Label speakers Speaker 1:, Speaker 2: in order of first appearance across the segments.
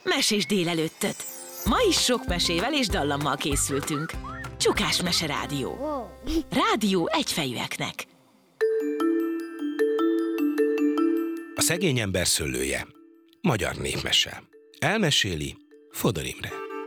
Speaker 1: Mesés délelőttöt! Ma is sok mesével és dallammal készültünk. Csukás Mese Rádió. Rádió egyfejűeknek.
Speaker 2: A szegény ember szőlője. Magyar népmese. Elmeséli Fodor Imre.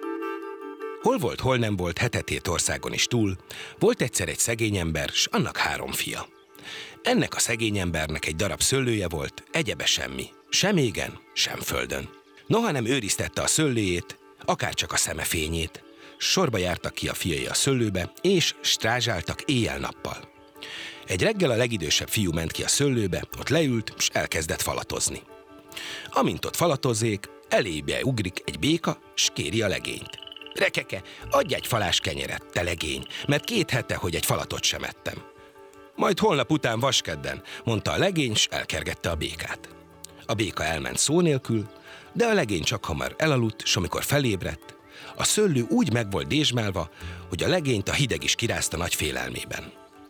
Speaker 2: Hol volt, hol nem volt, hetetét országon is túl, volt egyszer egy szegény ember, s annak 3 fia. Ennek a szegény embernek egy darab szőlője volt, egyebe semmi, sem égen, sem földön. Noha nem őriztette a szőlőjét, akárcsak a szeme fényét. Sorba jártak ki a fiai a szőlőbe, és strázsáltak éjjel-nappal. Egy reggel a legidősebb fiú ment ki a szőlőbe, ott leült, s elkezdett falatozni. Amint ott falatozzék, elébe ugrik egy béka, s kéri a legényt. Rekeke, adj egy falás kenyeret, te legény, mert 2 hete, hogy egy falatot sem ettem. Majd holnap után vaskedden, mondta a legény, s elkergette a békát. A béka elment szó nélkül, de a legény csak hamar elaludt, s amikor felébredt, a szőlő úgy meg volt dézsmálva, hogy a legényt a hideg is kirázta nagy félelmében.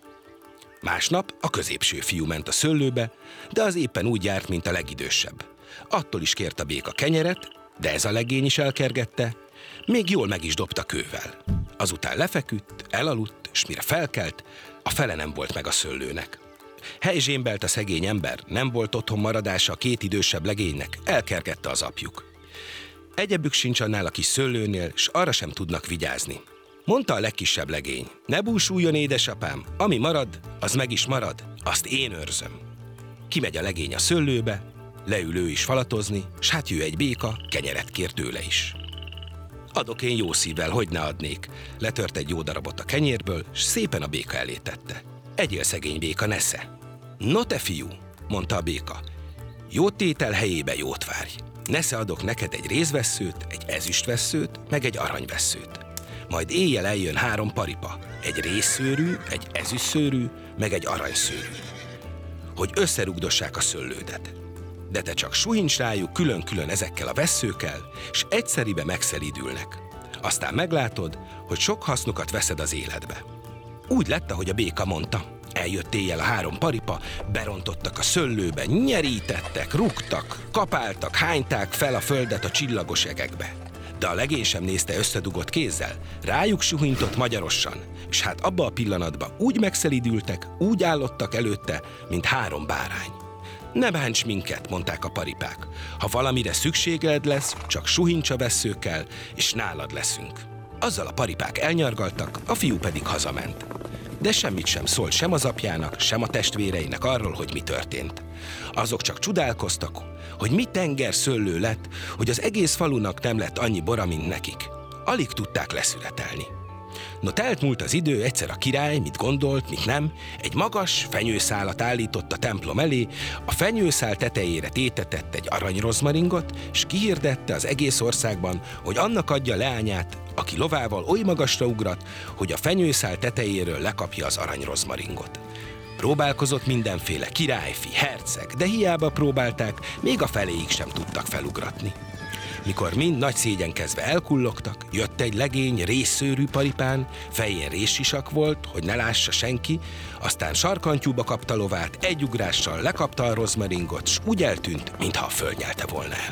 Speaker 2: Másnap a középső fiú ment a szőlőbe, de az éppen úgy járt, mint a legidősebb. Attól is kért a béka kenyeret, de ez a legény is elkergette, még jól meg is dobta kővel. Azután lefeküdt, elaludt, s mire felkelt, a fele nem volt meg a szőlőnek. Helyzsémbelt a szegény ember, nem volt otthon maradása a 2 idősebb legénynek, elkergette az apjuk. Egyebük sincs annál a kis szőlőnél, s arra sem tudnak vigyázni. Mondta a legkisebb legény, ne búsuljon édesapám, ami marad, az meg is marad, azt én őrzöm. Kimegy a legény a szőlőbe, leül ő is falatozni, s hát jő egy béka, kenyeret kér tőle is. Adok én jó szívvel, hogy ne adnék. Letört egy jó darabot a kenyérből, s szépen a béka elé tette. Egyél szegény béka, nesze. No te fiú, mondta a béka, jó tétel helyébe jót várj. Nesze adok neked egy rézvesszőt, egy ezüstvesszőt, meg egy aranyvesszőt. Majd éjjel eljön 3 paripa, egy rézszőrű, egy ezüstszőrű, meg egy aranyszőrű, hogy összerugdossák a szőlődet. De te csak suhincs rájuk külön-külön ezekkel a vesszőkkel, s egyszeribe megszelídülnek. Aztán meglátod, hogy sok hasznukat veszed az életbe. Úgy lett, ahogy a béka mondta. Eljött éjjel a 3 paripa, berontottak a szőlőbe, nyerítettek, rúgtak, kapáltak, hányták fel a földet a csillagos egekbe. De a legény sem nézte összedugott kézzel, rájuk suhintott magyarosan, és hát abba a pillanatban úgy megszelídültek, úgy állottak előtte, mint 3 bárány. Ne bánts minket, mondták a paripák. Ha valamire szükséged lesz, csak suhints a vesszőkkel, és nálad leszünk. Azzal a paripák elnyargaltak, a fiú pedig hazament. De semmit sem szólt sem az apjának, sem a testvéreinek arról, hogy mi történt. Azok csak csodálkoztak, hogy mi tenger szőlő lett, hogy az egész falunak nem lett annyi bora, mint nekik. Alig tudták leszületelni. No, telt múlt az idő, egyszer a király, mit gondolt, mit nem, egy magas fenyőszálat állított a templom elé, a fenyőszál tetejére tétetett egy aranyrozmaringot, s kihirdette az egész országban, hogy annak adja leányát, aki lovával oly magasra ugrat, hogy a fenyőszál tetejéről lekapja az aranyrozmaringot. Próbálkozott mindenféle királyfi, herceg, de hiába próbálták, még a feléig sem tudtak felugratni. Mikor mind nagy szégyenkezve elkullogtak, jött egy legény rézszőrű paripán, fején rézsisak volt, hogy ne lássa senki, aztán sarkantyúba kapta lovát, egy ugrással lekapta a rozmaringot, s úgy eltűnt, mintha fölnyelte volna el.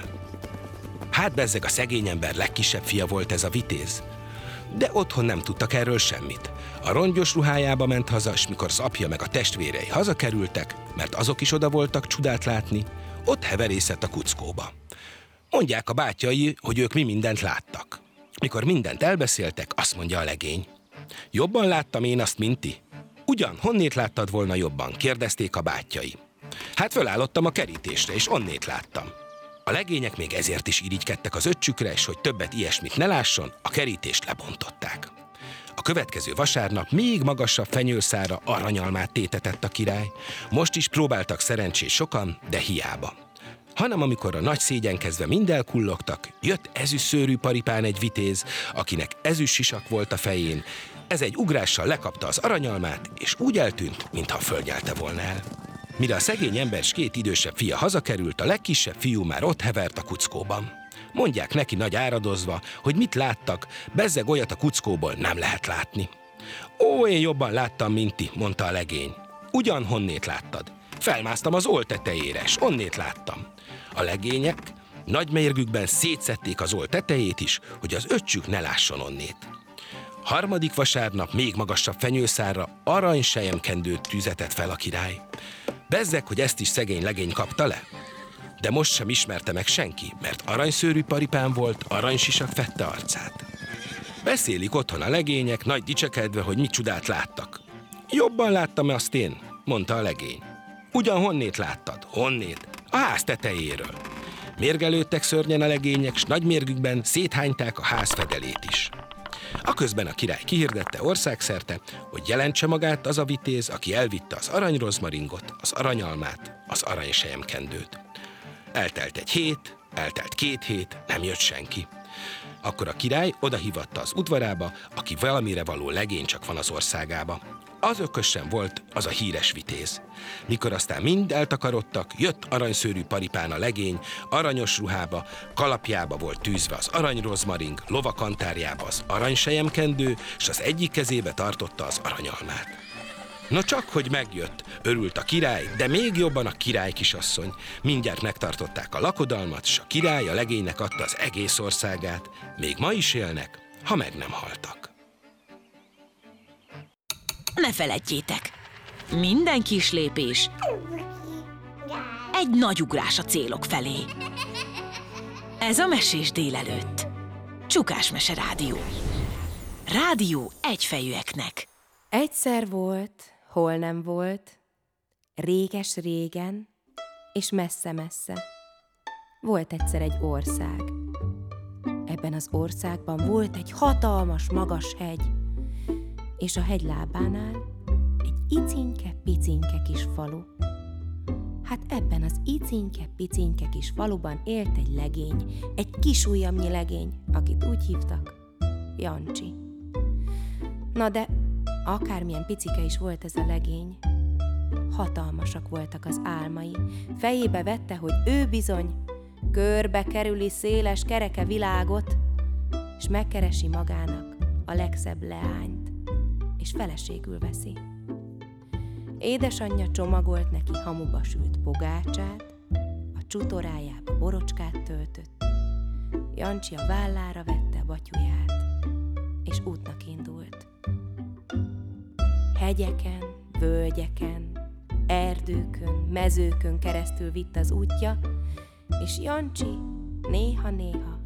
Speaker 2: Hát bezzeg a szegény ember legkisebb fia volt ez a vitéz. De otthon nem tudtak erről semmit. A rongyos ruhájába ment haza, s mikor az apja meg a testvérei hazakerültek, mert azok is oda voltak csodát látni, ott heverészett a kuckóba. Mondják a bátyai, hogy ők mi mindent láttak. Mikor mindent elbeszéltek, azt mondja a legény. Jobban láttam én azt, mint ti? Ugyan, honnét láttad volna jobban? Kérdezték a bátyai. Hát fölállottam a kerítésre, és onnét láttam. A legények még ezért is irigykedtek az öccsükre, és hogy többet ilyesmit ne lásson, a kerítést lebontották. A következő vasárnap még magasabb fenyőszálra aranyalmát tétetett a király. Most is próbáltak szerencsés sokan, de hiába. Hanem amikor a nagy szégyenkezve mind elkullogtak, jött ezüstszőrű paripán egy vitéz, akinek ezüstsisak volt a fején. Ez egy ugrással lekapta az aranyalmát, és úgy eltűnt, mintha fölnyelte volna el. Mire a szegény ember s 2 idősebb fia hazakerült, a legkisebb fiú már ott hevert a kuckóban. Mondják neki nagy áradozva, hogy mit láttak, bezzeg olyat a kuckóból nem lehet látni. Ó, én jobban láttam, mint ti, mondta a legény. Ugyan honnét láttad? Felmásztam az oll tetejére, s onnét láttam. A legények Nagy mérgükben szétszették az old tetejét is, hogy az öccsük ne lásson onnét. Harmadik vasárnap még magasabb fenyőszárra aranyselyemkendőt tüzetett fel a király. Bezzeg, hogy ezt is szegény legény kapta le. De most sem ismerte meg senki, mert aranyszőrű paripán volt, aranysisak fette arcát. Beszélik otthon a legények, nagy dicsekedve, hogy mit csodát láttak. Jobban láttam azt én, mondta a legény. Ugyan honnét láttad? Honnét? A ház tetejéről. Mérgelődtek szörnyen a legények, s nagy mérgükben széthányták a ház fedelét is. Aközben a király kihirdette országszerte, hogy jelentse magát az a vitéz, aki elvitte az aranyrozmaringot, az aranyalmát, az aranyselyemkendőt. Eltelt egy hét, eltelt 2 hét, nem jött senki. Akkor a király odahívatta az udvarába, aki valamire való legény csak van az országába. Az ökösen volt az a híres vitéz. Mikor aztán mind eltakarodtak, jött aranyszőrű paripán a legény, aranyos ruhába, kalapjába volt tűzve az aranyrozmaring, lovakantárjába az aranyselyemkendő, s az egyik kezébe tartotta az aranyalmát. No csak, hogy megjött, örült a király, de még jobban a király kisasszony. Mindjárt megtartották a lakodalmat, s a király a legénynek adta az egész országát. Még ma is élnek, ha meg nem haltak.
Speaker 1: Ne feledjétek, minden kis lépés egy nagy ugrás a célok felé. Ez a Mesés délelőtt. Csukás Mese Rádió. Rádió egyfejűeknek.
Speaker 3: Egyszer volt, hol nem volt, réges-régen és messze-messze. Volt egyszer egy ország. Ebben az országban volt egy hatalmas, magas hegy, és a hegy lábánál egy icinke-picinke kis falu. Hát ebben az icinke-picinke kis faluban élt egy legény, egy kisujjamnyi legény, akit úgy hívtak, Jancsi. Na de akármilyen picike is volt ez a legény, hatalmasak voltak az álmai. Fejébe vette, hogy ő bizony körbe kerüli széles kereke világot, és megkeresi magának a legszebb leányt, és feleségül veszi. Édesanyja csomagolt neki hamuba sült pogácsát, a csutorájába borocskát töltött. Jancsi a vállára vette a batyuját, és útnak indult. Hegyeken, völgyeken, erdőkön, mezőkön keresztül vitt az útja, és Jancsi néha-néha